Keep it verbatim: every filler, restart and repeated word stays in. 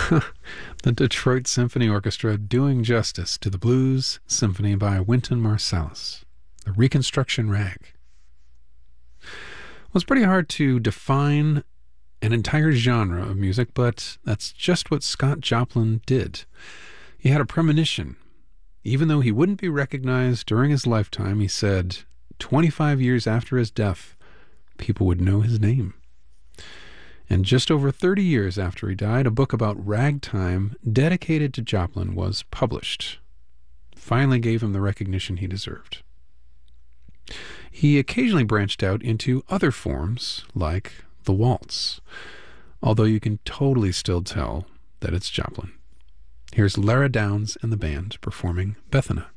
The Detroit Symphony Orchestra doing justice to the blues symphony by Wynton Marsalis, the Reconstruction Rag. Well, it's pretty hard to define an entire genre of music, but that's just what Scott Joplin did. He had a premonition. Even though he wouldn't be recognized during his lifetime, he said twenty-five years after his death, people would know his name. And just over thirty years after he died, a book about ragtime dedicated to Joplin was published. Finally gave him the recognition he deserved. He occasionally branched out into other forms, like the waltz, although you can totally still tell that it's Joplin. Here's Lara Downs and the band performing Bethana.